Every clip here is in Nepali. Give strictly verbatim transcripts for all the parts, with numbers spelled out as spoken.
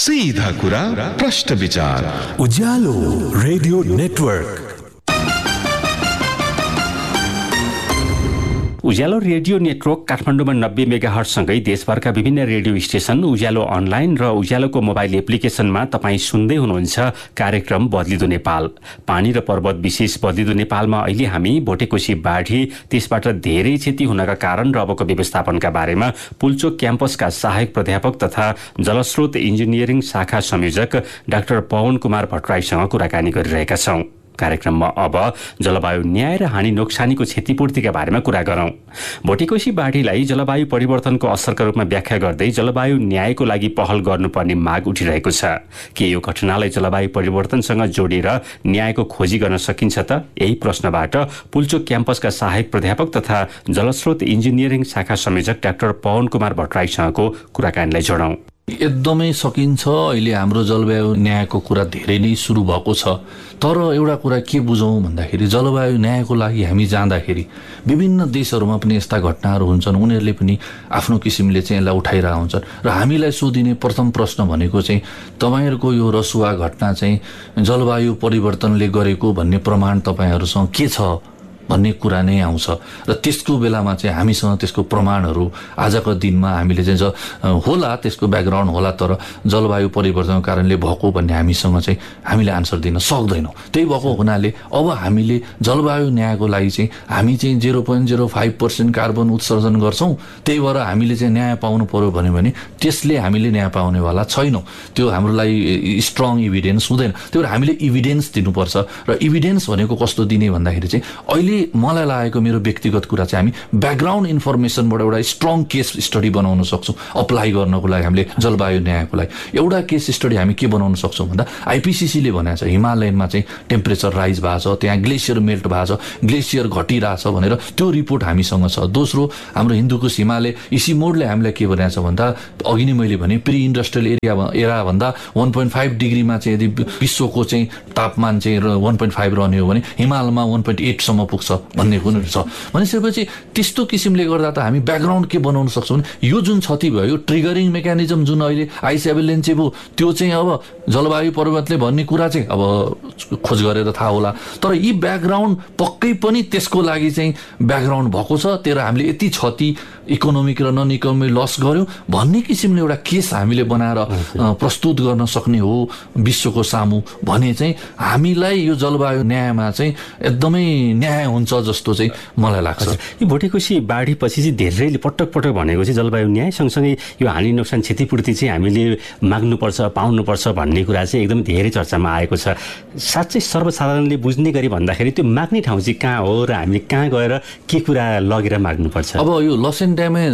सीधा कुरा प्रश्न विचार उज्यालो रेडियो नेटवर्क। उज्यालो रेडियो नेटवर्क काठमाडौँमा नब्बे मेगाहर्टसँगै देशभरका विभिन्न रेडियो स्टेशन, उज्यालो अनलाइन र उज्यालोको मोबाइल एप्लिकेसनमा तपाईँ सुन्दै हुनुहुन्छ कार्यक्रम बदलिदो नेपाल। पानी र पर्वत विशेष बदलिदो नेपालमा अहिले हामी भोटेकोशी बाढी, त्यसबाट धेरै क्षति हुनका कारण र अबको व्यवस्थापनका बारेमा पुल्चोक क्याम्पसका सहायक प्राध्यापक तथा जलस्रोत इन्जिनियरिङ शाखा संयोजक डाक्टर पवन कुमार भट्टराईसँग कुराकानी गरिरहेका छौँ। कार्यक्रममा अब जलवायु न्याय र हानि नोक्सानीको क्षतिपूर्तिका बारेमा कुरा गरौँ। भोटेकोशी बाढीलाई जलवायु परिवर्तनको असरका रूपमा व्याख्या गर्दै जलवायु न्यायको लागि पहल गर्नुपर्ने माग उठिरहेको छ। के यो घटनालाई जलवायु परिवर्तनसँग जोडेर न्यायको खोजी गर्न सकिन्छ त? यही प्रश्नबाट पुल्चोक क्याम्पसका सहायक प्राध्यापक तथा जलस्रोत इन्जिनियरिङ शाखा संयोजक डाक्टर पवन कुमार भट्टराईसँगको कुराकानीलाई जोडौँ। एकदमै सकिन्छ। अहिले हाम्रो जलवायु न्यायको कुरा धेरै नै सुरु भएको छ। तर एउटा कुरा के बुझौँ भन्दाखेरि जलवायु न्यायको लागि हामी जाँदाखेरि विभिन्न देशहरूमा पनि यस्ता घटनाहरू हुन्छन्, उनीहरूले पनि आफ्नो किसिमले चाहिँ यसलाई उठाइरहेका हुन्छन् र हामीलाई सोधिने प्रथम प्रश्न भनेको चाहिँ तपाईँहरूको यो रसुवा घटना चाहिँ जलवायु परिवर्तनले गरेको भन्ने प्रमाण तपाईँहरूसँग के छ भन्ने कुरा नै आउँछ र त्यसको बेलामा चाहिँ हामीसँग त्यसको प्रमाणहरू आजको दिनमा हामीले चाहिँ ज होला त्यसको ब्याकग्राउन्ड होला, तर जलवायु परिवर्तनको कारणले भएको भन्ने हामीसँग चाहिँ हामीले आन्सर दिन सक्दैनौँ। त्यही भएको हुनाले अब हामीले जलवायु न्यायको लागि चाहिँ हामी चाहिँ zero point zero five percent carbon उत्सर्जन गर्छौँ, त्यही भएर हामीले चाहिँ न्याय पाउनु पर्यो भन्यो भने त्यसले हामीले न्याय पाउनेवाला छैनौँ। त्यो हाम्रो लागि स्ट्रङ इभिडेन्स हुँदैन। त्यही भएर हामीले इभिडेन्स दिनुपर्छ र इभिडेन्स भनेको कस्तो दिने भन्दाखेरि चाहिँ अहिले मलाई लागेको मेरो व्यक्तिगत कुरा चाहिँ हामी ब्याकग्राउन्ड इन्फर्मेसनबाट एउटा स्ट्रङ केस स्टडी बनाउन सक्छौँ अप्लाई गर्नको लागि। हामीले जलवायु न्यायको लागि एउटा केस स्टडी हामी के बनाउन सक्छौँ भन्दा आइपिसिसीले भनेको छ हिमालयनमा चाहिँ टेम्परेचर राइज भएको छ, त्यहाँ ग्लेसियर मेल्ट भएको छ, ग्लेसियर घटिरहेछ भनेर त्यो रिपोर्ट हामीसँग छ। दोस्रो हाम्रो हिन्दुकुश हिमालय इसिमोडले हामीलाई के भनेको छ भन्दा अघि नै मैले भने pre industrial area एराभन्दा one point five डिग्रीमा चाहिँ यदि विश्वको चाहिँ तापमान चाहिँ वान पोइन्ट फाइभ रहने हो भने हिमालयमा वान पोइन्ट एटसम्म पुग्छ भन्ने कुरो छ। भनिसकेपछि त्यस्तो किसिमले गर्दा त हामी ब्याकग्राउन्ड के बनाउन सक्छौँ भने यो जुन क्षति भयो, यो ट्रिगरिङ मेकानिजम जुन अहिले आइस एभेलेन्चे भयो, त्यो चाहिँ अब जलवायु परिवर्तनले भन्ने कुरा चाहिँ अब खोज गरेर थाहा होला। तर यी ब्याकग्राउन्ड पक्कै पनि त्यसको लागि चाहिँ ब्याकग्राउन्ड भएको छ, तर हामीले यति क्षति इकोनोमिक र नन इकोनोमिक लस गर्यौँ भन्ने किसिमले एउटा केस हामीले बनाएर प्रस्तुत गर्न सक्ने हो विश्वको सामु भने चाहिँ हामीलाई यो जलवायु न्यायमा चाहिँ एकदमै न्याय हुन्छ जस्तो चाहिँ मलाई लाग्छ। यो भोटेकोशी बाढीपछि चाहिँ धेरैले पटक पटक भनेको चाहिँ जलवायु न्याय सँगसँगै यो हानि नोक्सान क्षतिपूर्ति चाहिँ हामीले माग्नुपर्छ, पाउनुपर्छ भन्ने कुरा चाहिँ एकदमै धेरै चर्चामा आएको छ। साँच्चै सर्वसाधारणले बुझ्ने गरी भन्दाखेरि त्यो माग्ने ठाउँ चाहिँ कहाँ हो र हामीले कहाँ गएर के कुरा लगेर माग्नुपर्छ? अब यो लस एन्ड ड्यामेज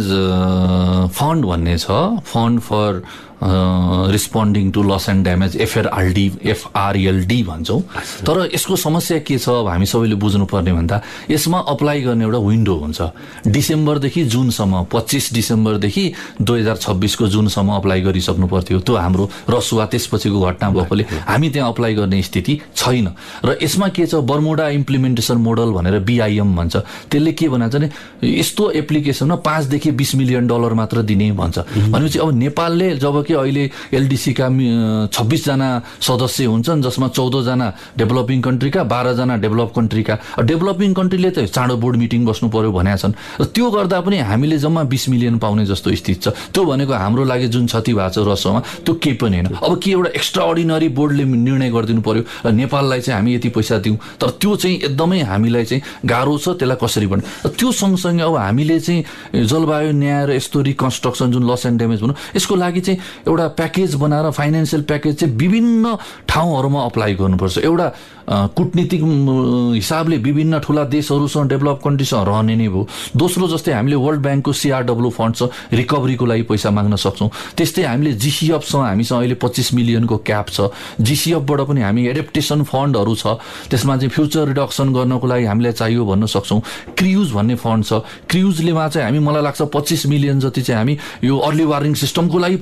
फन्ड भन्ने छ, fund for रिस्पोन्डिङ to loss and damage, एफआरएलडी एफआरएलडी भन्छौँ। तर यसको समस्या के छ अब हामी सबैले बुझ्नुपर्ने भन्दा यसमा अप्लाई गर्ने एउटा विन्डो हुन्छ डिसेम्बरदेखि जुनसम्म, पच्चिस डिसेम्बरदेखि दुई हजार छब्बिसको जुनसम्म अप्लाई गरिसक्नु पर्थ्यो। त्यो हाम्रो रसुवा त्यसपछिको घटना भएकोले हामी त्यहाँ अप्लाई गर्ने स्थिति छैन। र यसमा के छ बर्मुडा इम्प्लिमेन्टेसन मोडल भनेर बिआइएम भन्छ, त्यसले के भन्छ भने यस्तो एप्लिकेसनमा पाँचदेखि बिस मिलियन डलर मात्र दिने भन्छ। भनेपछि अब नेपालले जब कि अहिले एलडिसीका छब्बिसजना सदस्य हुन्छन् जसमा चौधजना डेभलपिङ कन्ट्रीका, बाह्रजना डेभलप कन्ट्रीका। डेभलपिङ कन्ट्रीले त चाँडो बोर्ड मिटिङ बस्नु पर्यो भनेका छन् र त्यो गर्दा पनि हामीले जम्मा बिस मिलियन पाउने जस्तो स्थिति छ। त्यो भनेको हाम्रो लागि जुन क्षति भएको छ रसोमा त्यो केही पनि होइन। अब के एउटा एक्स्ट्रा अर्डिनरी बोर्डले निर्णय गरिदिनु पर्यो र नेपाललाई चाहिँ हामी यति पैसा दिउँ, तर त्यो चाहिँ एकदमै हामीलाई चाहिँ गाह्रो छ। त्यसलाई कसरी भन्नु? त्यो सँगसँगै अब हामीले चाहिँ जलवायु न्याय र यस्तो रिकन्स्ट्रक्सन जुन लस एन्ड ड्यामेज भनौँ यसको लागि चाहिँ एउटा प्याकेज बनाएर फाइनेन्सियल प्याकेज चाहिँ विभिन्न ठाउँहरूमा अप्लाई गर्नुपर्छ। एउटा कूटनीतिक हिसाबले विभिन्न ठुला देशहरूसँग डेभलप कन्ट्रीसँग रहने नै भयो। दोस्रो जस्तै हामीले वर्ल्ड ब्याङ्कको सिआरडब्ल्यू फन्ड छ, रिकभरीको लागि पैसा माग्न सक्छौँ। त्यस्तै हामीले जिसिएफसँग हामीसँग अहिले पच्चिस मिलियनको क्याप छ। जिसिएफबाट पनि हामी एडेप्टेसन फन्डहरू छ, त्यसमा चाहिँ फ्युचर रिडक्सन गर्नको लागि हामीलाई चाहियो भन्न सक्छौँ। क्रियुज भन्ने फन्ड छ, क्रियुजलेमा चाहिँ हामी मलाई लाग्छ पच्चिस मिलियन जति चाहिँ हामी यो अर्ली वार्निङ सिस्टमको लागि पैसा ल्याउन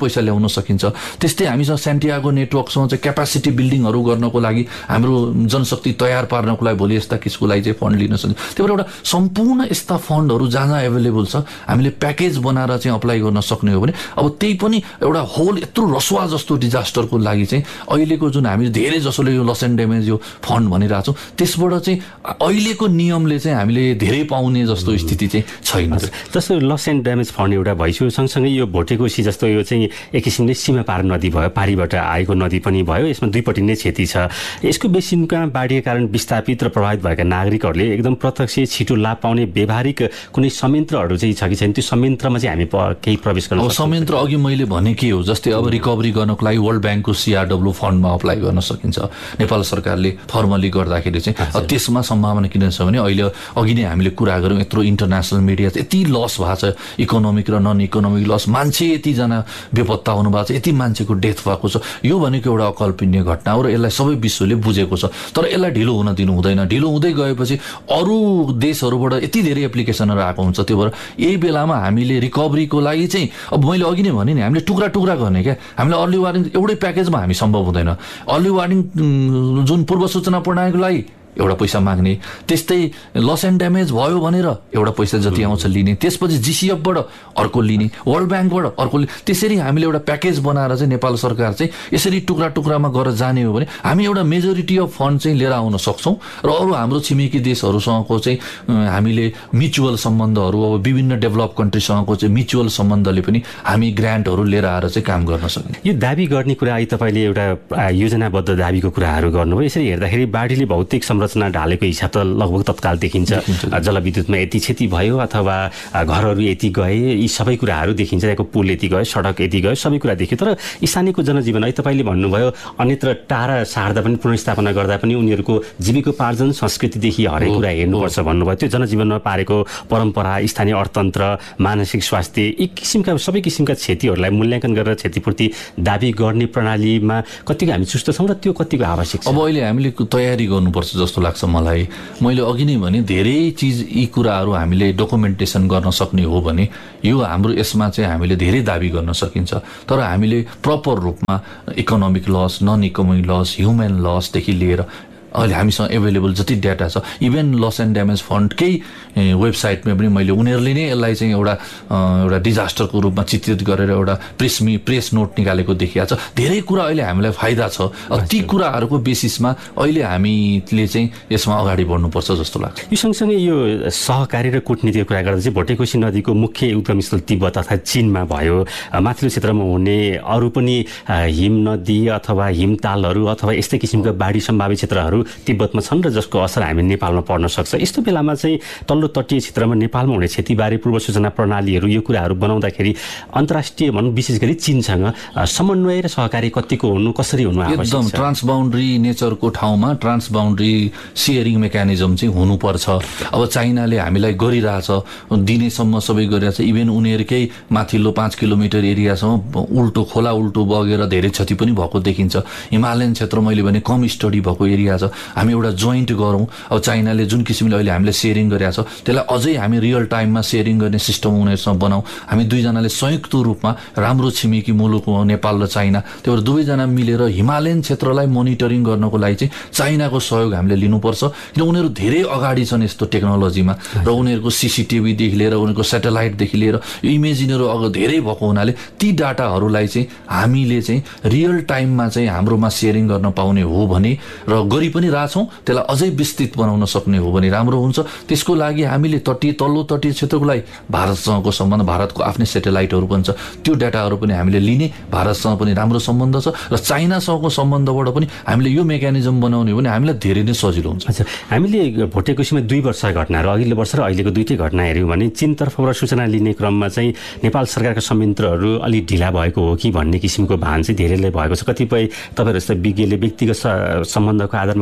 गर्न सकिन्छ। त्यस्तै हामीसँग सेन्टियागो नेटवर्कसँग चाहिँ क्यापासिटी बिल्डिङहरू गर्नको लागि हाम्रो जनशक्ति तयार पार्नको लागि भोलि यस्ता किसिमको लागि चाहिँ फन्ड लिन सकिन्छ। त्यही भएर एउटा सम्पूर्ण यस्ता फन्डहरू जहाँ जहाँ एभाइलेबल छ हामीले प्याकेज बनाएर चाहिँ अप्लाई गर्न सक्ने हो भने अब त्यही पनि एउटा होल यत्रो रसुवा जस्तो डिजास्टरको लागि चाहिँ अहिलेको जुन हामी धेरै जसोले यो लस एन्ड ड्यामेज यो फन्ड भनिरहेको छौँ त्यसबाट चाहिँ अहिलेको नियमले चाहिँ हामीले धेरै पाउने जस्तो स्थिति चाहिँ छैन। जस्तो लस एन्ड ड्यामेज फन्ड एउटा भइसक्यो, सँगसँगै यो भोटेकोसी जस्तो यो चाहिँ एक किसिमले सीमा पार नदी भयो, पारीबाट आएको नदी पनि भयो, यसमा दुईपट्टि नै क्षति छ। यसको बेसिनमा बाढीका कारण विस्थापित र प्रभावित भएका नागरिकहरूले एकदम प्रत्यक्ष छिटो लाभ पाउने व्यावहारिक कुनै संयन्त्रहरू चाहिँ छ कि छैन? त्यो संयन्त्रमा चाहिँ हामी केही प्रवेश गर्न सक्छौँ? संयन्त्र अघि मैले भने के हो, जस्तै अब रिकभरी गर्नको लागि वर्ल्ड ब्याङ्कको सिआरडब्ल्यू फन्डमा अप्लाई गर्न सकिन्छ। नेपाल सरकारले फर्मली गर्दाखेरि चाहिँ त्यसमा सम्भावना किन छ भने अहिले अघि नै हामीले कुरा गऱ्यौँ यत्रो इन्टरनेसनल मिडिया यति लस भएको छ, इकोनोमिक र नन इकोनोमिक लस, मान्छे यतिजना बेपत्ता हुनु भएको छ, यति मान्छेको डेथ भएको छ। यो भनेको एउटा अकल्पनीय घटना हो र यसलाई सबै विश्वले बुझेको छ। तर यसलाई ढिलो हुन दिनु हुँदैन। ढिलो हुँदै गएपछि अरू देशहरूबाट यति धेरै एप्लिकेसनहरू आएको हुन्छ। त्यो भएर यही बेलामा हामीले रिकभरीको लागि चाहिँ अब मैले अघि नै भने नि हामीले टुक्रा टुक्रा गर्ने क्या, हामीले अर्ली वार्निङ एउटै प्याकेजमा हामी सम्भव हुँदैन। अर्ली वार्निङ जुन पूर्व सूचना प्रणालीको लागि एउटा पैसा माग्ने, त्यस्तै लस एन्ड ड्यामेज भयो भनेर एउटा पैसा जति आउँछ लिने, त्यसपछि जिसिएफबाट अर्को लिने, वर्ल्ड ब्याङ्कबाट अर्को लिने, त्यसरी हामीले एउटा प्याकेज बनाएर चाहिँ नेपाल सरकार चाहिँ यसरी टुक्रा टुक्रामा गरेर जाने हो भने हामी एउटा मेजोरिटी अफ फन्ड चाहिँ लिएर आउन सक्छौँ र अरू हाम्रो छिमेकी देशहरूसँगको चाहिँ हामीले म्युचुअल सम्बन्धहरू अब विभिन्न डेभलप कन्ट्रीसँगको चाहिँ म्युचुअल सम्बन्धले पनि हामी ग्रान्टहरू लिएर आएर चाहिँ काम गर्न सकिन्छ। यो दाबी गर्ने कुरा अहिले तपाईँले एउटा योजनाबद्ध दाबीको कुराहरू गर्नुभयो। यसरी हेर्दाखेरि बाढीले भौतिक संरचना ढालेको हिसाब त लगभग तत्काल देखिन्छ। जलविद्युतमा यति क्षति भयो अथवा घरहरू यति गए, यी सबै कुराहरू देखिन्छ। यहाँको पुल यति गयो, सडक यति गयो, सबै कुरा देखियो। तर स्थानीयको जनजीवन अहिले तपाईँले भन्नुभयो अन्यत्र टाढा सार्दा पनि पुनर्स्थापना गर्दा पनि उनीहरूको जीविकोपार्जन संस्कृतिदेखि हरेक कुरा हेर्नुपर्छ भन्नुभयो। त्यो जनजीवनमा पारेको परम्परा, स्थानीय अर्थतन्त्र, मानसिक स्वास्थ्य, यी किसिमका सबै किसिमका क्षतिहरूलाई मूल्याङ्कन गरेर क्षतिपूर्ति दाबी गर्ने प्रणालीमा कतिको हामी चुस्त छौँ र त्यो कतिको आवश्यक छ? अब अहिले हामीले तयारी गर्नुपर्छ जस्तो लाग्छ मलाई। मैले अघि नै भने धेरै चिज यी कुराहरू हामीले डकुमेन्टेसन गर्न सक्ने हो भने यो हाम्रो यसमा चाहिँ हामीले धेरै दाबी गर्न सकिन्छ। तर हामीले प्रपर रूपमा economic loss, non economic loss, human लसदेखि लिएर अहिले हामीसँग एभाइलेबल जति डाटा छ, इभन लस एन्ड ड्यामेज फन्डकै वेबसाइटमा पनि मैले उनीहरूले नै यसलाई चाहिँ एउटा एउटा डिजास्टरको रूपमा चित्रित गरेर एउटा प्रेसमी प्रेस नोट निकालेको देखिया छ। धेरै कुरा अहिले हामीलाई फाइदा छ। ती कुराहरूको बेसिसमा अहिले हामीले चाहिँ यसमा अगाडि बढ्नुपर्छ जस्तो लाग्छ। यो सँगसँगै यो सहकारी र कूटनीतिको कुरा गर्दा चाहिँ भोटेकोसी नदीको मुख्य उद्गम स्थल तिब्बत अर्थात् चीनमा भयो। माथिल्लो क्षेत्रमा हुने अरू पनि हिम नदी अथवा हिमतालहरू अथवा यस्तै किसिमका बाढी सम्भावित क्षेत्रहरू तिब्बतमा छन् र जसको असर हामी नेपालमा पर्न सक्छ। यस्तो बेलामा चाहिँ तल्लो तटीय क्षेत्रमा नेपालमा हुने क्षतिबारे पूर्व सूचना प्रणालीहरू यो कुराहरू बनाउँदाखेरि अन्तर्राष्ट्रिय भनौँ विशेष गरी चीनसँग समन्वय र सहकारी कतिको हुनु, कसरी हुनु आवश्यक छ? एकदम ट्रान्स बाउन्ड्री नेचरको ठाउँमा ट्रान्स बाउन्ड्री सियरिङ मेकानिजम चाहिँ हुनुपर्छ। अब चाइनाले हामीलाई गरिरहेछ, दिनेसम्म सबै गरिरहेछ। इभेन उनीहरूकै माथिल्लो पाँच किलोमिटर एरियासम्म उल्टो खोला उल्टो बगेर धेरै क्षति पनि भएको देखिन्छ। हिमालयन क्षेत्र मैले भने कम स्टडी भएको एरिया छ। हामी एउटा जोइन्ट गरौँ। अब चाइनाले जुन किसिमले अहिले हामीले सेयरिङ गरिरहेको छ त्यसलाई अझै हामी रियल टाइममा सेयरिङ गर्ने सिस्टम उनीहरूसँग बनाऊँ। हामी दुईजनाले संयुक्त रूपमा राम्रो छिमेकी मुलुक हो नेपाल र चाइना, त्यो भएर दुवैजना मिलेर हिमालयन क्षेत्रलाई मोनिटरिङ गर्नको लागि चाहिँ चाइनाको सहयोग हामीले लिनुपर्छ। किन उनीहरू धेरै अगाडि छन् यस्तो टेक्नोलोजीमा र उनीहरूको सिसिटिभीदेखि लिएर उनीहरूको सेटेलाइटदेखि लिएर यो इमेजिनहरू अघ धेरै भएको हुनाले ती डाटाहरूलाई चाहिँ हामीले चाहिँ रियल टाइममा चाहिँ हाम्रोमा सेयरिङ गर्न पाउने हो भने र गरी पनि रहेछौँ, त्यसलाई अझै विस्तृत बनाउन सक्ने हो भने राम्रो हुन्छ। त्यसको लागि हामीले तटीय तल्लो तटीय क्षेत्रको लागि भारतसँगको सम्बन्ध, भारतको आफ्नै सेटेलाइटहरू पनि छ, त्यो डाटाहरू पनि हामीले लिने, भारतसँग पनि राम्रो सम्बन्ध छ र चाइनासँगको सम्बन्धबाट पनि हामीले यो मेकानिजम बनाउने हो भने हामीलाई धेरै नै सजिलो हुन्छ। अच्छा, हामीले भोटेकोसीमा दुई वर्ष घटना र अघिल्लो वर्ष र अहिलेको दुईटै घटना हेऱ्यौँ भने चीनतर्फबाट सूचना लिने क्रममा चाहिँ नेपाल सरकारका संयन्त्रहरू अलिक ढिला भएको हो कि भन्ने किसिमको भान चाहिँ धेरैलाई भएको छ। कतिपय तपाईँहरू जस्तो विज्ञले व्यक्तिगत सम्बन्धको आधारमा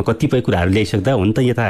कतिपय कुराहरू ल्याइसक्दा हुन त यता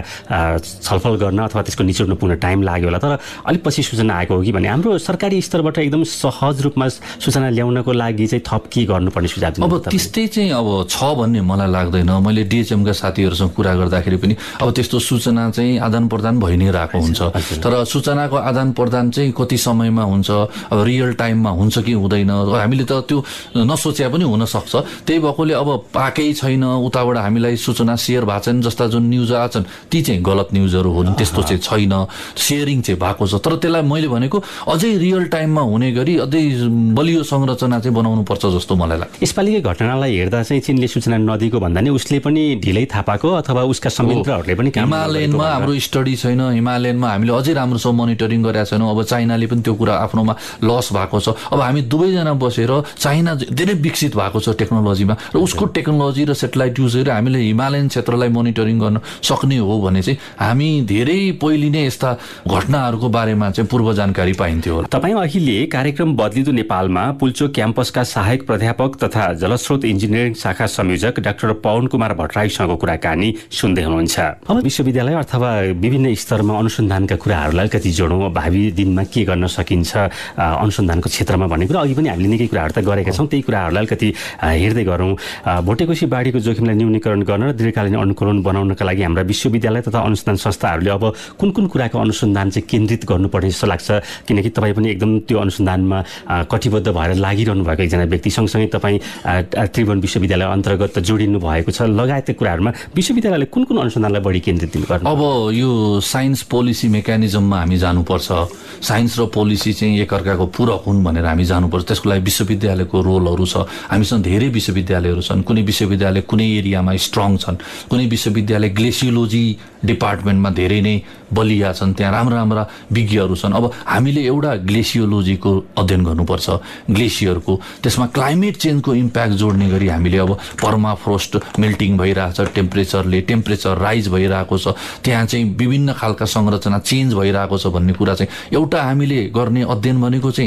छलफल गर्न अथवा त्यसको निचोड्न पुग्न टाइम लाग्यो होला, तर अलिक पछि सूचना आएको हो कि भने हाम्रो सरकारी स्तरबाट एकदम सहज रूपमा सूचना ल्याउनको लागि चाहिँ थप के गर्नुपर्ने सुझाव दिनु? अब त्यस्तै चाहिँ अब छ भन्ने मलाई लाग्दैन। मैले डिएचएमका साथीहरूसँग कुरा गर्दाखेरि पनि अब त्यस्तो सूचना चाहिँ आदान प्रदान भइ नै रहेको हुन्छ, तर सूचनाको आदान प्रदान चाहिँ कति समयमा हुन्छ, अब रियल टाइममा हुन्छ कि हुँदैन, हामीले त त्यो नसोचे पनि हुनसक्छ। त्यही भएकोले अब पाएकै छैन, उताबाट हामीलाई सूचना सेयर भएको छैन, जस्ता जुन न्युज आछन् ती चाहिँ गलत न्युजहरू हुन्, त्यस्तो चाहिँ छैन, सेयरिङ चाहिँ भएको छ। तर त्यसलाई मैले भनेको अझै रियल टाइममा हुने गरी अझै बलियो संरचना चाहिँ बनाउनु पर्छ जस्तो मलाई लाग्छ। यसपालिकै घटनालाई हेर्दा चाहिँ चीनले सूचना नदिएको भन्दा नि उसले पनि ढिलै थाहा पाएको अथवा उसका संयन्त्रहरूले पनि काम हिमालयनमा हाम्रो स्टडी छैन, हिमालयनमा हामीले अझै राम्रोसँग मोनिटरिङ गरेका छैनौँ। अब चाइनाले पनि त्यो कुरा आफ्नोमा लस भएको छ। अब हामी दुवैजना बसेर चाइना धेरै विकसित भएको छ टेक्नोलोजीमा र उसको टेक्नोलोजी र सेटेलाइट युज गरेर हामीले हिमालयन क्षेत्रलाई मोनिटरिङ गर्न सक्ने हो भने चाहिँ हामी धेरै पहिले नै यस्ता घटनाहरूको बारेमा चाहिँ पूर्व जानकारी पाइन्थ्यो होला। तपाईँ अहिले कार्यक्रम बदलिदो नेपालमा पुल्चोक क्याम्पसका सहायक प्राध्यापक तथा जलस्रोत इन्जिनियरिङ शाखा संयोजक डाक्टर पवन कुमार भट्टराईसँगको कुराकानी सुन्दै हुनुहुन्छ। अब विश्वविद्यालय अथवा विभिन्न स्तरमा अनुसन्धानका कुराहरूलाई कति जोडौँ, भावी दिनमा के गर्न सकिन्छ अनुसन्धानको क्षेत्रमा भन्ने कुरा अघि पनि हामीले निकै कुराहरू त गरेका छौँ। त्यही कुराहरूलाई अलिकति हेर्दै गरौँ। भोटेकोशी बाढीको जोखिमलाई न्यूनीकरण गर्न र दीर्घकालीन अनुकूलन बनाउनका लागि हाम्रा विश्वविद्यालय तथा अनुसन्धान संस्थाहरूले अब कुन कुन कुराको अनुसन्धान चाहिँ केन्द्रित गर्नुपर्ने जस्तो लाग्छ? किनकि तपाईँ पनि एकदम त्यो अनुसन्धानमा कटिबद्ध भएर लागिरहनु भएको एकजना व्यक्ति, सँगसँगै तपाईँ त्रिभुवन विश्वविद्यालय अन्तर्गत जोडिनु भएको छ लगायतका कुराहरूमा विश्वविद्यालयले कुन कुन अनुसन्धानलाई बढी केन्द्रित दिनुपर्ने? अब यो साइन्स पोलिसी मेकानिजममा हामी जानुपर्छ। साइन्स र पोलिसी चाहिँ एकअर्काको पूरक हुन् भनेर हामी जानुपर्छ। त्यसको लागि विश्वविद्यालयको रोलहरू छ। हामीसँग धेरै विश्वविद्यालयहरू छन्। कुनै विश्वविद्यालय कुनै एरियामा स्ट्रङ छन्, कुनै विश्वविद्यालय ग्लेसियोलोजी डिपार्टमेन्टमा धेरै नै बलिया छन्, त्यहाँ राम्रा राम्रा विज्ञहरू छन्। अब हामीले एउटा ग्लेसियोलोजीको अध्ययन गर्नुपर्छ, ग्लेसियरको, त्यसमा क्लाइमेट चेन्जको इम्प्याक्ट जोड्ने गरी हामीले अब पर्माफ्रोस्ट मेल्टिङ भइरहेछ, टेम्परेचरले टेम्परेचर राइज भइरहेको छ, त्यहाँ चाहिँ विभिन्न खालका संरचना चेन्ज भइरहेको छ भन्ने कुरा चाहिँ एउटा हामीले गर्ने अध्ययन भनेको चाहिँ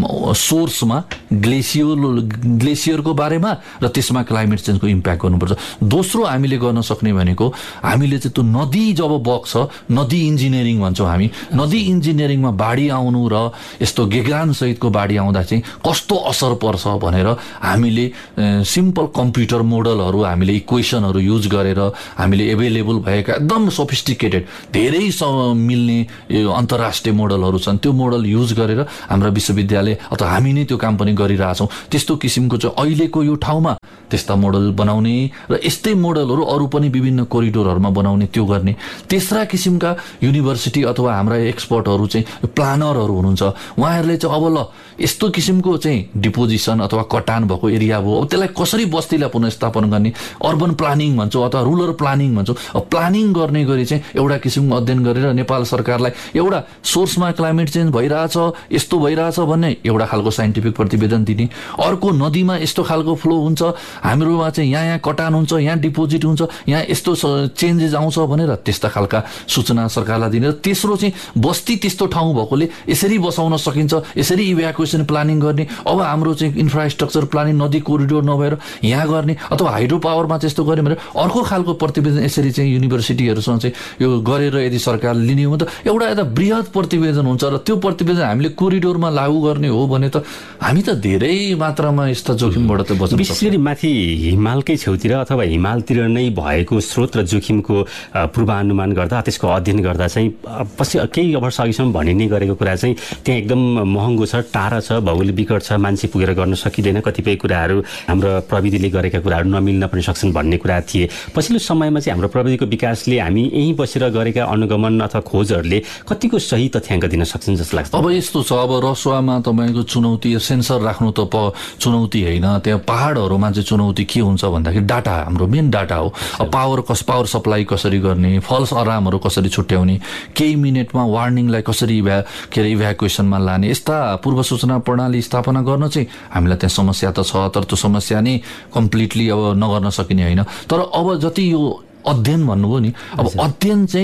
सोर्समा ग्लेसियोलो ग्लेसियरको बारेमा र त्यसमा क्लाइमेट चेन्जको इम्प्याक्ट गर्नुपर्छ। दोस्रो हामीले गर्न सक्ने भनेको हामीले चाहिँ त्यो नदी जब बग्छ, नदी इन्जिनियरिङ भन्छौँ हामी, नदी इन्जिनियरिङमा बाढी आउनु र यस्तो गेग्रान सहितको बाढी आउँदा चाहिँ कस्तो असर पर्छ भनेर हामीले सिम्पल कम्प्युटर मोडलहरू हामीले इक्वेसनहरू युज गरेर हामीले एभाइलेबल भएका एकदम सोफिस्टिकेटेड धेरै मिल्ने अन्तर्राष्ट्रिय मोडलहरू छन्, त्यो मोडल युज गरेर हाम्रा विश्वविद्यालय अथवा हामी नै त्यो काम पनि गरिरहेछौँ। त्यस्तो किसिमको चाहिँ अहिलेको यो ठाउँमा त्यस्ता मोडल बनाउने र यस्तै मोडलहरू अरू पनि विभिन्न कोरिडोरहरूमा बनाउने, त्यो गर्ने। तेस्रा किसिमका युनिभर्सिटी अथवा हाम्रा एक्सपर्टहरू चाहिँ प्लानरहरू हुनुहुन्छ, उहाँहरूले चाहिँ अब ल यस्तो किसिमको चाहिँ डिपोजिसन अथवा कटान भएको एरिया भयो, अब त्यसलाई कसरी बस्तीलाई पुनर्स्थापन गर्ने, अर्बन प्लानिङ भन्छौँ अथवा रुरल प्लानिङ भन्छौँ। अब प्लानिङ गर्ने गरी चाहिँ एउटा किसिमको अध्ययन गरेर नेपाल सरकारलाई एउटा सोर्समा क्लाइमेट चेन्ज भइरहेछ, यस्तो भइरहेछ भन्ने एउटा खालको साइन्टिफिक प्रतिवेदन दिने, अर्को नदीमा यस्तो खालको फ्लो हुन्छ, हाम्रोमा चाहिँ यहाँ यहाँ कटान हुन्छ, यहाँ डिपोजिट हुन्छ, यहाँ यस्तो चेन्जेस आउँछ भनेर त्यस्ता खालका सूचना सरकारलाई दिने। र तेस्रो चाहिँ बस्ती त्यस्तो ठाउँ भएकोले यसरी बसाउन सकिन्छ, यसरी इभ्याकुएसन प्लानिङ गर्ने, अब हाम्रो चाहिँ इन्फ्रास्ट्रक्चर प्लानिङ नदी कोरिडोर नभएर यहाँ गर्ने अथवा हाइड्रो पावरमा त्यस्तो गर्ने भनेर अर्को खालको प्रतिवेदन यसरी चाहिँ युनिभर्सिटीहरूसँग चाहिँ यो गरेर यदि सरकार लिने हो भने त एउटा यता बृहत प्रतिवेदन हुन्छ र त्यो प्रतिवेदन हामीले कोरिडोरमा लागू गर्ने हो भने त हामी त धेरै मात्रामा यस्ता जोखिमबाट त बच्न सक्छौँ। विशेष गरी माथि हिमालकै छेउतिर अथवा हिमालतिर नै भएको स्रोत र जोखिमको पूर्वानुमान गर्दा त्यसको अध्ययन गर्दा चाहिँ पछि केही वर्ष अघिसम्म भनिने गरेको कुरा चाहिँ त्यहाँ एकदम महँगो छ, टाढा छ, भौगोलिक विकट छ, मान्छे पुगेर गर्न सकिँदैन, कतिपय कुराहरू हाम्रो प्रविधिले गरेका कुराहरू नमिल्न पनि सक्छन् भन्ने कुरा थिए। पछिल्लो समयमा चाहिँ हाम्रो प्रविधिको विकासले हामी यहीँ बसेर गरेका अनुगमन अथवा खोजहरूले कतिको सही तथ्याङ्क दिन सक्छन् जस्तो लाग्छ? अब यस्तो छ, अब रसुवामा तपाईँको चुनौती सेन्सर राख्नु त प चुनौती होइन, त्यहाँ पहाडहरूमा चाहिँ चुनौती के हुन्छ भन्दाखेरि डाटा, हाम्रो मेन डाटा हो। अब पावर कस पावर सप्लाई कसरी गर्ने, फल्स अलार्महरू कसरी छुट्याउने, केही मिनटमा वार्निङलाई कसरी इभ्या के अरे इभ्याकुएसनमा लाने, यस्ता पूर्व सूचना प्रणाली स्थापना गर्न चाहिँ हामीलाई त्यहाँ समस्या त छ, तर त्यो समस्या नै कम्प्लिटली अब नगर्न सकिने होइन। तर अब जति यो अध्ययन भन्नुभयो नि, अब अध्ययन चाहिँ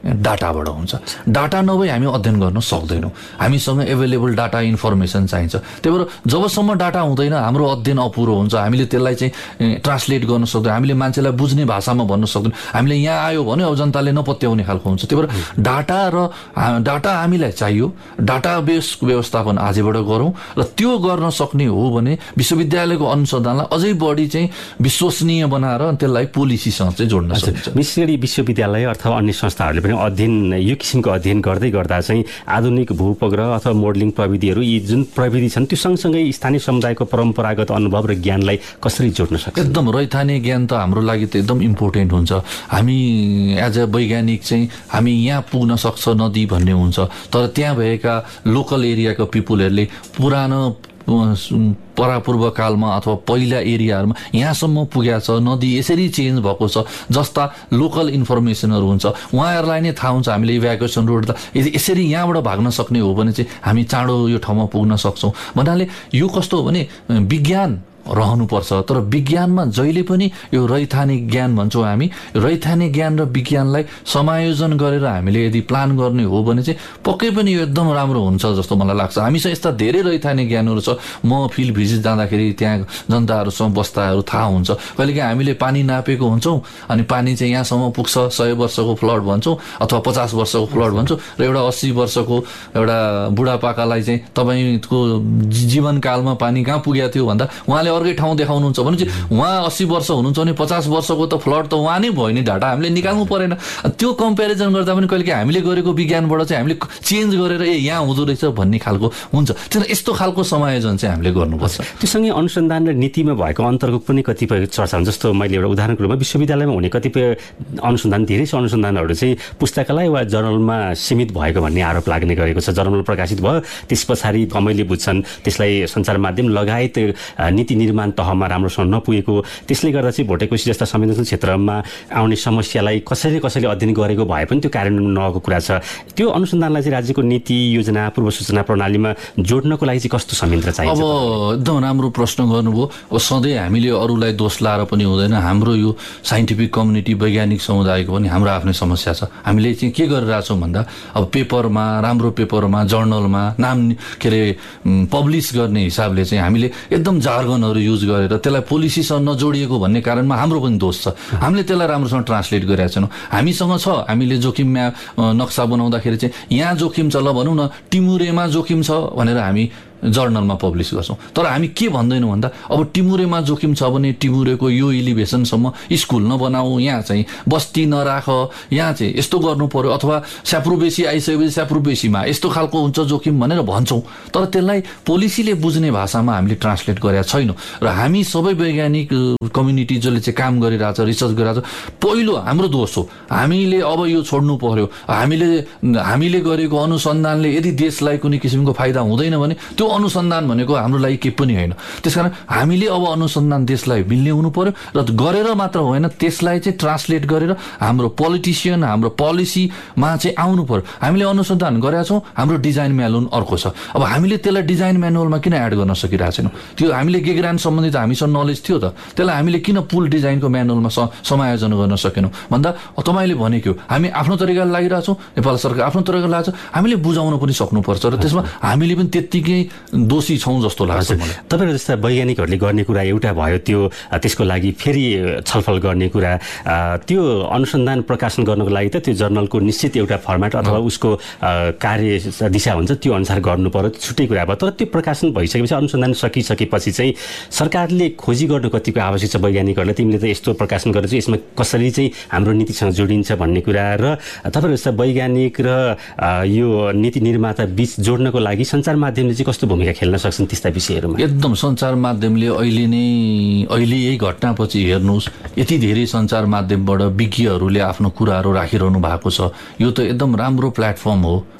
डाटाबाट हुन्छ। डाटा नभए हामी अध्ययन गर्न सक्दैनौँ, हामीसँग एभाइलेबल डाटा इन्फर्मेसन चाहिन्छ। त्यही भएर जबसम्म डाटा हुँदैन हाम्रो अध्ययन अपुरो हुन्छ, हामीले त्यसलाई चाहिँ ट्रान्सलेट गर्न सक्दैन, हामीले मान्छेलाई बुझ्ने भाषामा भन्न सक्दैन, हामीले यहाँ आयो भने अब जनताले नपत्याउने खालको हुन्छ। त्यही भएर डाटा र डाटा हामीलाई चाहियो, डाटा बेस व्यवस्थापन आजबाट गरौँ र त्यो गर्न सक्ने हो भने विश्वविद्यालयको अनुसन्धानलाई अझै बढी चाहिँ विश्वसनीय बनाएर त्यसलाई पोलिसीसँग चाहिँ जोड्न सकिन्छ। विशेष गरी विश्वविद्यालय अथवा अन्य संस्थाहरूले पनि अध्ययन यो किसिमको अध्ययन गर्दै गर्दा चाहिँ आधुनिक भूउपग्रह अथवा मोडलिङ प्रविधिहरू यी जुन प्रविधि छन् त्यो सँगसँगै स्थानीय समुदायको परम्परागत अनुभव र ज्ञानलाई कसरी जोड्न सक्छ? एकदम रैथाने ज्ञान त हाम्रो लागि त एकदम इम्पोर्टेन्ट हुन्छ। हामी एज अ वैज्ञानिक चाहिँ हामी यहाँ पुग्न सक्छ नदी भन्ने हुन्छ, तर त्यहाँ भएका लोकल एरियाका पिपुलहरूले पुरानो परापूर्व कालमा अथवा पहिला एरियाहरूमा यहाँसम्म पुगेको छ, नदी यसरी चेन्ज भएको छ जस्ता लोकल इन्फर्मेसनहरू हुन्छ, उहाँहरूलाई नै थाहा हुन्छ हामीले इभ्याकुएसन रोड त यसरी यहाँबाट भाग्न सक्ने हो भने चाहिँ हामी चाँडो यो ठाउँमा पुग्न सक्छौँ भन्नाले यो कस्तो हो भने विज्ञान रहनुपर्छ, तर विज्ञानमा जहिले पनि यो रैथानिक ज्ञान भन्छौँ हामी, रैथानिक ज्ञान र विज्ञानलाई समायोजन गरेर हामीले यदि प्लान गर्ने हो भने चाहिँ पक्कै पनि यो एकदम राम्रो हुन्छ जस्तो मलाई लाग्छ। हामीसँग यस्ता धेरै रैथानिक ज्ञानहरू छ, म फिल्ड भिजिट जाँदाखेरि त्यहाँ जनताहरूसँग बस्दाहरू थाहा हुन्छ, कहिलेकाहीँ हामीले पानी नापेको हुन्छौँ अनि पानी चाहिँ यहाँसम्म पुग्छ, सय वर्षको फ्लड भन्छौँ अथवा पचास वर्षको फ्लड भन्छौँ र एउटा अस्सी वर्षको एउटा बुढापाकालाई चाहिँ तपाईँको जीवनकालमा पानी कहाँ पुगेको थियो भन्दा उहाँले अर्कै ठाउँ देखाउनुहुन्छ भने चाहिँ उहाँ अस्सी वर्ष हुनुहुन्छ भने पचास वर्षको त फ्लड त उहाँ नै भयो नि, डाटा हामीले निकाल्नु परेन। त्यो कम्पेरिजन गर्दा पनि कहिले हामीले गरेको विज्ञानबाट चाहिँ हामीले चेन्ज गरेर ए यहाँ हुँदो रहेछ भन्ने खालको हुन्छ। त्यसमा यस्तो खालको समायोजन चाहिँ हामीले गर्नुपर्छ। त्योसँगै अनुसन्धान र नीतिमा भएको अन्तरको पनि कतिपय चर्चा हुन्छ। जस्तो मैले एउटा उदाहरणको रूपमा विश्वविद्यालयमा हुने कतिपय अनुसन्धान धेरै अनुसन्धानहरू चाहिँ पुस्तकालय वा जर्नलमा सीमित भएको भन्ने आरोप लाग्ने गरेको छ। जर्नल प्रकाशित भयो, त्यस पछाडि कमैले बुझ्छन्, त्यसलाई सञ्चार माध्यम लगायत नीति निर्माण तहमा राम्रोसँग नपुगेको, त्यसले गर्दा चाहिँ भोटेकोसी जस्ता संवेदनशील क्षेत्रमा आउने समस्यालाई कसैले कसैले अध्ययन गरेको भए पनि त्यो कार्यान्वयन नगएको कुरा छ। त्यो अनुसन्धानलाई चाहिँ राज्यको नीति योजना पूर्व सूचना प्रणालीमा जोड्नको लागि चाहिँ कस्तो संयन्त्र चाहिन्छ? अब एकदम राम्रो प्रश्न गर्नुभयो। अब सधैँ हामीले अरूलाई दोष लाएर पनि हुँदैन, हाम्रो यो साइन्टिफिक कम्युनिटी वैज्ञानिक समुदायको पनि हाम्रो आफ्नै समस्या छ। हामीले चाहिँ के गरिरहेछौँ भन्दा अब पेपरमा, राम्रो पेपरमा, जर्नलमा नाम के अरे पब्लिस गर्ने हिसाबले चाहिँ हामीले एकदम जार्गनहरू युज गरेर त्यसलाई पोलिसीसँग नजोडिएको भन्ने कारणमा हाम्रो पनि दोष छ। हामीले त्यसलाई राम्रोसँग ट्रान्सलेट गरेका छैनौँ। हामीसँग छ, हामीले जोखिम म्याप नक्सा बनाउँदाखेरि चाहिँ यहाँ जोखिम छ ल भनौँ न टिमुरेमा जोखिम छ भनेर हामी जर्नलमा पब्लिस गर्छौँ, तर हामी के भन्दैनौँ भन्दा अब टिमुरेमा जोखिम छ भने टिमुरेको यो इलिभेसनसम्म स्कुल नबनाऊ, यहाँ चाहिँ बस्ती नराख, यहाँ चाहिँ यस्तो गर्नु पर्यो, अथवा स्याप्रोबेसी आइसकेपछि स्याप्रोबेसीमा यस्तो खालको हुन्छ जोखिम भनेर भन्छौँ, तर त्यसलाई पोलिसीले बुझ्ने भाषामा हामीले ट्रान्सलेट गरेका छैनौँ। र हामी सबै वैज्ञानिक कम्युनिटी जसले चाहिँ काम गरिरहेछ, रिसर्च गरिरहेछ, पहिलो हाम्रो दोष हो। हामीले अब यो छोड्नु पर्यो, हामीले हामीले गरेको अनुसन्धानले यदि देशलाई कुनै किसिमको फाइदा हुँदैन भने त्यो अनुसन्धान भनेको हाम्रो लागि के पनि होइन। त्यसकारण हामीले अब अनुसन्धान देशलाई मिल्ने हुनु पर्यो र गरेर मात्र होइन, त्यसलाई चाहिँ ट्रान्सलेट गरेर हाम्रो पोलिटिसियन, हाम्रो पोलिसीमा चाहिँ आउनु पर्यो। हामीले अनुसन्धान गरेका छौँ, हाम्रो डिजाइन म्यानुअल अर्को छ। अब हामीले त्यसलाई डिजाइन म्यानुअलमा किन एड गर्न सकिरहेको छैनौँ? त्यो हामीले गेग्रान सम्बन्धित हामीसँग नलेज थियो त, त्यसलाई हामीले किन पुल डिजाइनको म्यानुअलमा समायोजन गर्न सकेनौँ भन्दा तपाईँले भनेको हामी आफ्नो तरिकाले लागिरहेछौँ, नेपाल सरकार आफ्नो तरिकाले लाग्छ, हामीले बुझाउन पनि सक्नुपर्छ र त्यसमा हामीले पनि त्यत्तिकै दोषी छौँ जस्तो लाग्छ मलाई। तपाईँहरू जस्ता वैज्ञानिकहरूले गर्ने कुरा एउटा भयो, त्यो त्यसको लागि फेरि छलफल गर्ने कुरा, त्यो अनुसन्धान प्रकाशन गर्नको लागि त त्यो जर्नलको निश्चित एउटा फर्मेट अथवा उसको कार्य दिशा हुन्छ, त्यो अनुसार गर्नु पर्यो, छुट्टै कुरा भयो। तर त्यो प्रकाशन भइसकेपछि अनुसन्धान सकिसकेपछि चाहिँ सरकारले खोजी गर्नु कतिको आवश्यक छ वैज्ञानिकहरूलाई, तिमीले त यस्तो प्रकाशन गरेर चाहिँ यसमा कसरी चाहिँ हाम्रो नीतिसँग जोडिन्छ भन्ने कुरा, र तपाईँहरू जस्ता वैज्ञानिक र यो नीति निर्माता बीच जोड्नको लागि सञ्चार माध्यमले चाहिँ कस्तो भूमिका खेल्न सक्छन् त्यस्ता विषयहरूमा? एकदम सञ्चार माध्यमले अहिले नै अहिले यही घटनापछि हेर्नुहोस्, यति धेरै सञ्चार माध्यमबाट विज्ञहरूले आफ्नो कुराहरू राखिरहनु भएको छ। यो त एकदम राम्रो प्लेटफर्म हो,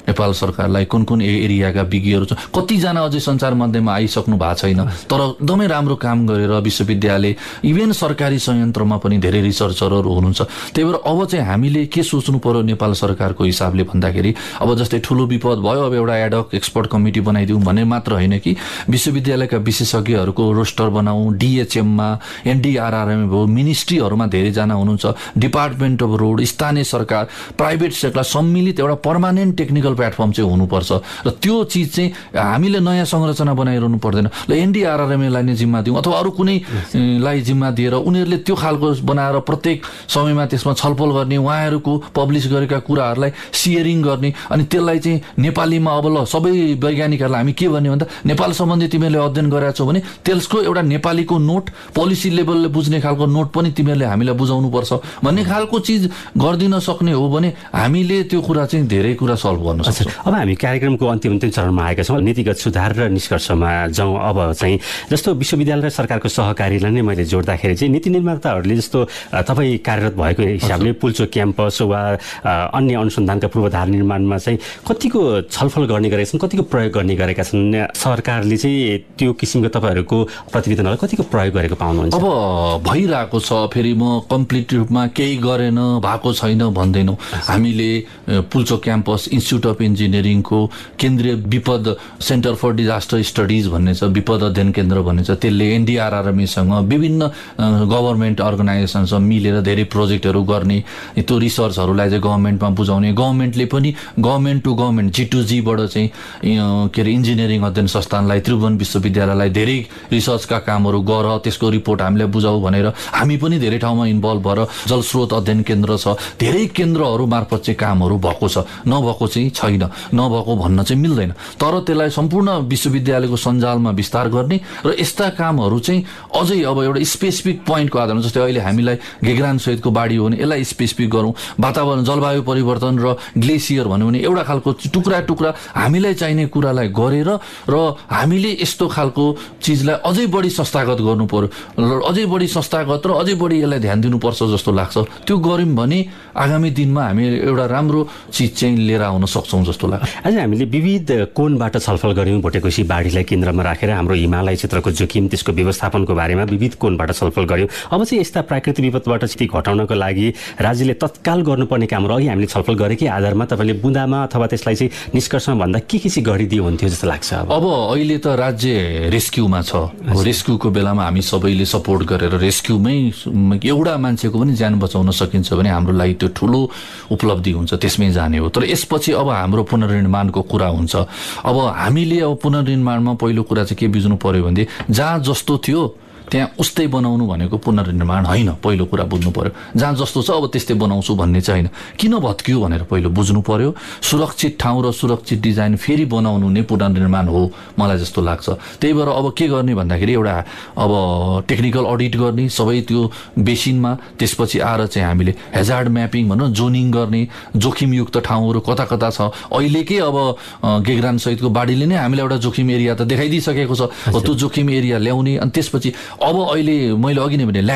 नेपाल सरकारलाई कुन कुन एरियाका विज्ञहरू छ, कतिजना अझै सञ्चार माध्यममा आइसक्नु भएको छैन, तर एकदमै राम्रो काम गरेर विश्वविद्यालय इभेन सरकारी संयन्त्रमा पनि धेरै रिसर्चरहरू हुनुहुन्छ। त्यही भएर अब चाहिँ हामीले के सोच्नु पर्यो नेपाल सरकारको हिसाबले भन्दाखेरि, अब जस्तै ठुलो विपद भयो, अब एउटा एडहक एक्सपर्ट कमिटी बनाइदिउँ भन्ने मात्र होइन कि विश्वविद्यालयका विशेषज्ञहरूको रोस्टर बनाऊ, डिएचएममा, एनडिआरआरएम भयो, मिनिस्ट्रीहरूमा धेरैजना हुनुहुन्छ, डिपार्टमेन्ट अफ रोड, स्थानीय सरकार, प्राइभेट सेक्टर सम्मिलित एउटा पर्मानेन्ट टेक्निकल प्लेटफर्म चाहिँ हुनुपर्छ। र त्यो चिज चाहिँ हामीले नयाँ संरचना बनाइरहनु पर्दैन। ल एनडिआरआरएमलाई नै जिम्मा दिउँ अथवा अरू कुनैलाई जिम्मा दिएर उनीहरूले त्यो खालको बनाएर प्रत्येक समयमा त्यसमा छलफल गर्ने, उहाँहरूको पब्लिस गरेका कुराहरूलाई सेयरिङ गर्ने, अनि त्यसलाई चाहिँ नेपालीमा अब ल सबै वैज्ञानिकहरूलाई हामी के भन्ने भन्दा नेपाल सम्बन्धी तिमीहरूले अध्ययन गरेका छौ भने त्यसको एउटा नेपालीको नोट, पोलिसी लेभलले बुझ्ने खालको नोट पनि तिमीहरूले हामीलाई बुझाउनु पर्छ भन्ने खालको चिज गरिदिन सक्ने हो भने हामीले त्यो कुरा चाहिँ धेरै कुरा सल्भ गर्न सक्छौँ। अब हामी कार्यक्रमको अन्तिम अन्तिम चरणमा आएका छौँ, नीतिगत सुधार र निष्कर्षमा जाउँ। अब चाहिँ जस्तो विश्वविद्यालय र सरकारको सहकारीलाई नै मैले जोड्दाखेरि चाहिँ नीति निर्माताहरूले जस्तो तपाईँ कार्यरत भएको हिसाबले पुल्चोक क्याम्पस वा अन्य अनुसन्धानका पूर्वाधार निर्माणमा चाहिँ कतिको छलफल गर्ने गरेका छन्, कतिको प्रयोग गर्ने गरेका छन्, सरकारले चाहिँ त्यो किसिमको तपाईँहरूको प्रतिवेदनलाई कतिको प्रयोग गरेको पाउनुहुन्छ? अब भइरहेको छ, फेरि म कम्प्लिट रूपमा केही गरेन भएको छैन भन्दैनौँ। हामीले पुल्चोक क्याम्पस इन्स्टिच्युट अफ इन्जिनियरिङको केन्द्रीय विपद सेन्टर फर डिजास्टर स्टडिज भन्ने छ, विपद अध्ययन केन्द्र भन्ने छ, त्यसले एनडिआरआरएमसँग विभिन्न गभर्मेन्ट अर्गनाइजेसनसँग मिलेर धेरै प्रोजेक्टहरू गर्ने, त्यो रिसर्चहरूलाई चाहिँ गभर्मेन्टमा बुझाउने, गभर्मेन्टले पनि government to government G two जीबाट चाहिँ के अरे इन्जिनियरिङ अध्ययन संस्थानलाई, त्रिभुवन विश्वविद्यालयलाई धेरै रिसर्चका कामहरू गर, त्यसको रिपोर्ट हामीलाई बुझाऊ भनेर हामी पनि धेरै ठाउँमा इन्भल्भ भएर जलस्रोत अध्ययन केन्द्र छ, धेरै केन्द्रहरू मार्फत चाहिँ कामहरू भएको छ, नभएको चाहिँ छैन, नभएको भन्न चाहिँ मिल्दैन। तर त्यसलाई सम्पूर्ण विश्वविद्यालयको सञ्जालमा विस्तार गर्ने र यस्ता कामहरू चाहिँ अझै अब एउटा स्पेसिफिक पोइन्टको आधारमा, जस्तै अहिले हामीलाई घेग्रान सहितको बाढी हो भने यसलाई स्पेसिफिक गरौँ, वातावरण जलवायु परिवर्तन र ग्लेसियर भन्यो भने एउटा खालको टुक्रा टुक्रा हामीलाई चाहिने कुरालाई गरेर र हामीले यस्तो खालको चिजलाई अझै बढी संस्थागत गर्नु पर्यो, अझै बढी संस्थागत र अझै बढी यसलाई ध्यान दिनुपर्छ जस्तो लाग्छ। त्यो गऱ्यौँ भने आगामी दिनमा हामी एउटा राम्रो चिज चाहिँ लिएर आउन सक्छौँ जस्तो लाग्छ। आज हामीले विविध कोणबाट छलफल गऱ्यौँ, भोटेकोशी बाढीलाई केन्द्रमा राखेर हाम्रो हिमालय क्षेत्रको जोखिम, त्यसको व्यवस्थापनको बारेमा विविध कोणबाट छलफल गऱ्यौँ। अब चाहिँ यस्ता प्राकृतिक विपदबाट स्थिति घटाउनको लागि राज्यले तत्काल गर्नुपर्ने कामहरू अघि हामीले छलफल गरेकै आधारमा तपाईँले बुँदामा अथवा त्यसलाई चाहिँ निष्कर्षमा भन्दा के के चाहिँ गरिदियो हुन्थ्यो जस्तो लाग्छ? अब अब अहिले त राज्य रेस्क्युमा छ, रेस्क्युको बेलामा हामी सबैले सपोर्ट गरेर रेस्क्युमै एउटा मान्छेको पनि ज्यान बचाउन सकिन्छ भने हाम्रो लागि त्यो ठुलो उपलब्धि हुन्छ, त्यसमै जाने हो। तर यसपछि अब हाम्रो पुनर्निर्माणको कुरा हुन्छ। अब हामीले अब पुनर्निर्माणमा पहिलो कुरा चाहिँ के बुझ्नु पर्यो भने जहाँ जस्तो थियो त्यहाँ उस्तै बनाउनु भनेको पुनर्निर्माण होइन, पहिलो कुरा बुझ्नु पर्यो। जहाँ जस्तो छ अब त्यस्तै बनाउँछु भन्ने चाहिँ होइन, किन भत्कियो भनेर पहिलो बुझ्नु पर्यो। सुरक्षित ठाउँ र सुरक्षित डिजाइन फेरि बनाउनु नै पुनर्निर्माण हो मलाई जस्तो लाग्छ। त्यही भएर अब के गर्ने भन्दाखेरि एउटा अब टेक्निकल अडिट गर्ने सबै त्यो बेसिनमा, त्यसपछि आएर चाहिँ हामीले हेजार्ड म्यापिङ भनौँ, जोनिङ गर्ने, जोखिमयुक्त ठाउँहरू कता कता छ। अहिलेकै अब गेग्रान सहितको बाढीले नै हामीलाई एउटा जोखिम एरिया त देखाइदिइसकेको छ, त्यो जोखिम एरिया ल्याउने। अनि त्यसपछि अब अहिले मैले अघि नै भने